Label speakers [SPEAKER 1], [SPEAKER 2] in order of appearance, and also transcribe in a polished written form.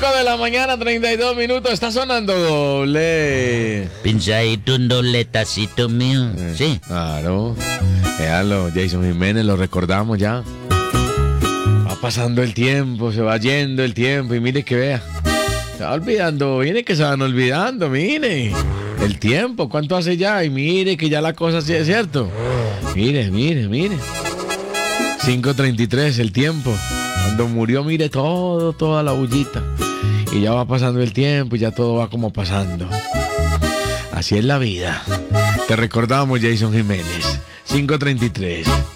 [SPEAKER 1] de la mañana, 32 minutos. Está sonando doble.
[SPEAKER 2] Pinchadito, un dobletacito mío. Sí.
[SPEAKER 1] Claro. Véalo, Jason Jiménez, lo recordamos ya. Va pasando el tiempo, se va yendo el tiempo y mire que vea. Se va olvidando, mire que se van olvidando, mire. El tiempo, ¿cuánto hace ya? Y mire que ya la cosa sí es cierto. Mire. 5:33 el tiempo. Cuando murió, mire toda la bullita. Y ya va pasando el tiempo y ya todo va como pasando. Así es la vida. Te recordamos, Jason Jiménez. 5:33.